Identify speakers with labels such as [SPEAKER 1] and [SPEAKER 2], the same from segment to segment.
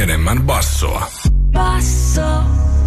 [SPEAKER 1] enemmän bassoa.
[SPEAKER 2] Basso.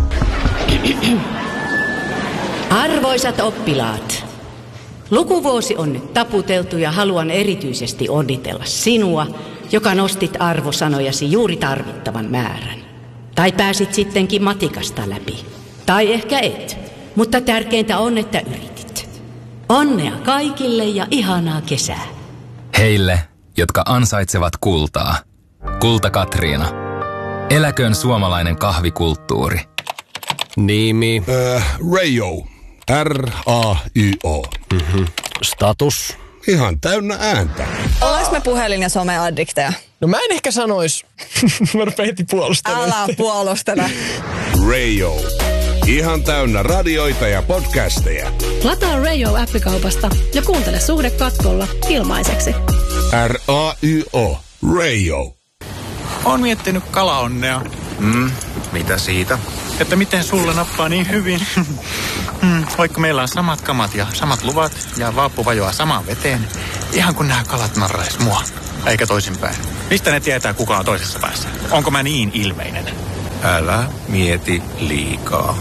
[SPEAKER 3] Arvoisat oppilaat, lukuvuosi on nyt taputeltu ja haluan erityisesti onnitella sinua, joka nostit arvosanojasi juuri tarvittavan määrän. Tai pääsit sittenkin matikasta läpi. Tai ehkä et, mutta tärkeintä on, että yritit. Onnea kaikille ja ihanaa kesää.
[SPEAKER 4] Heille, jotka ansaitsevat kultaa. Kulta Katriina. Eläköön suomalainen kahvikulttuuri.
[SPEAKER 5] Nimi.
[SPEAKER 6] Rayo. R-A-Y-O.
[SPEAKER 5] Status.
[SPEAKER 6] Ihan täynnä ääntä.
[SPEAKER 2] Olis me puhelin- ja someaddikteja?
[SPEAKER 5] No mä en ehkä sanois. Mä rupean heti puolustelemaan.
[SPEAKER 2] Älä puolustele.
[SPEAKER 6] Rayo. Ihan täynnä radioita ja podcasteja.
[SPEAKER 7] Lataa Rayo-appikaupasta ja kuuntele Suhde katkolla ilmaiseksi.
[SPEAKER 6] R-A-Y-O. Rayo.
[SPEAKER 8] Oon miettinyt kalaonnea.
[SPEAKER 9] Mitä siitä?
[SPEAKER 8] Että miten sulla nappaa niin hyvin. Vaikka meillä on samat kamat ja samat luvat ja vaappu vajoaa samaan veteen. Ihan kun nämä kalat narrais mua. Eikä toisinpäin. Mistä ne tietää, kuka on toisessa päässä? Onko mä niin ilmeinen?
[SPEAKER 9] Älä mieti liikaa.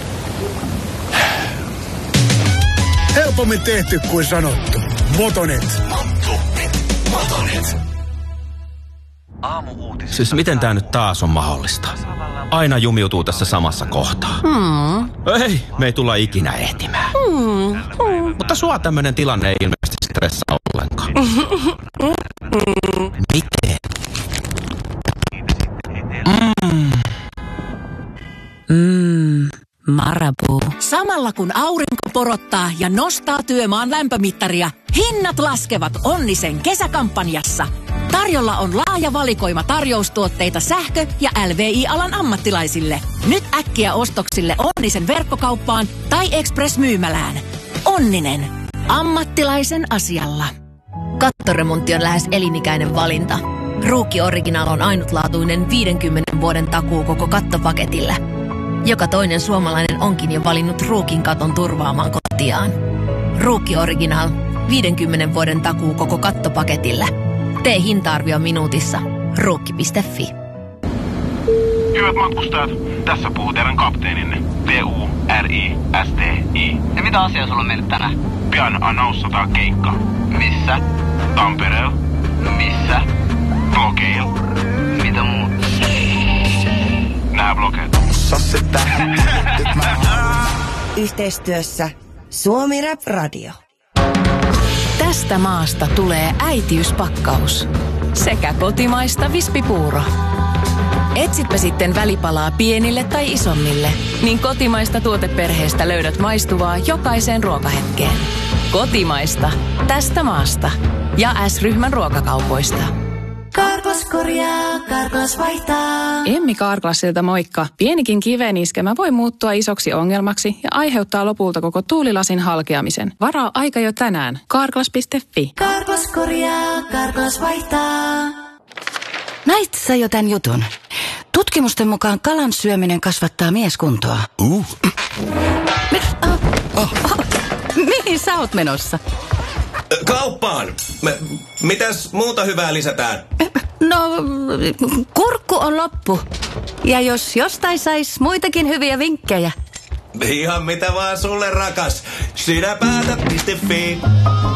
[SPEAKER 10] Helpommin tehty kuin sanottu. Motonet.
[SPEAKER 11] Siis miten tää nyt taas on mahdollista? Aina jumiutuu tässä samassa kohtaa. Ei, me ei tulla ikinä ehtimään. Mutta sua tämmönen tilanne ei ilmeisesti stressaa ollenkaan. Miten?
[SPEAKER 3] Marabou.
[SPEAKER 12] Samalla kun aurinko porottaa ja nostaa työmaan lämpömittaria, hinnat laskevat Onnisen kesäkampanjassa. Tarjolla on laaja valikoima tarjoustuotteita sähkö- ja LVI-alan ammattilaisille. Nyt äkkiä ostoksille Onnisen verkkokauppaan tai Express-myymälään. Onninen. Ammattilaisen asialla.
[SPEAKER 13] Kattoremontti on lähes elinikäinen valinta. Ruukki Original on ainutlaatuinen 50 vuoden takuu koko kattopaketille. Joka toinen suomalainen onkin jo valinnut Ruukin katon turvaamaan kotiaan. Ruukki Original. 50 vuoden takuu koko kattopaketille. Tee hinta-arvio minuutissa. Ruukki.fi.
[SPEAKER 14] Hyvät matkustajat, tässä puhuu teidän kapteeninne. TURISTI.
[SPEAKER 15] Ja mitä asiaa sulla on meille tänään?
[SPEAKER 14] Pian annoussataan keikka.
[SPEAKER 15] Missä?
[SPEAKER 14] Tampereella.
[SPEAKER 15] Missä?
[SPEAKER 14] Blokeilla.
[SPEAKER 15] Mitä muut?
[SPEAKER 14] Nää blokeet.
[SPEAKER 2] Yhteistyössä Suomi Rap Radio.
[SPEAKER 12] Tästä maasta tulee äitiyspakkaus. Sekä kotimaista vispipuuro. Etsitpä sitten välipalaa pienille tai isommille, niin kotimaista tuoteperheestä löydät maistuvaa jokaiseen ruokahetkeen. Kotimaista. Tästä maasta. Ja S-ryhmän ruokakaupoista.
[SPEAKER 2] Karklas korjaa, Karklas vaihtaa.
[SPEAKER 7] Emmi Karklasilta moikka. Pienikin kiveniskemä voi muuttua isoksi ongelmaksi ja aiheuttaa lopulta koko tuulilasin halkeamisen. Varaa aika jo tänään. Karklas.fi.
[SPEAKER 2] Karklas korjaa, Karklas vaihtaa.
[SPEAKER 3] Näit sä jo tän jutun? Tutkimusten mukaan kalan syöminen kasvattaa mieskuntoa. Mihin sä oot menossa?
[SPEAKER 5] Kauppaan! Mitäs muuta hyvää lisätään?
[SPEAKER 3] No, kurkku on loppu. Ja jos jostain sais muitakin hyviä vinkkejä.
[SPEAKER 5] Ihan mitä vaan sulle, rakas. Sinä päätät.fi.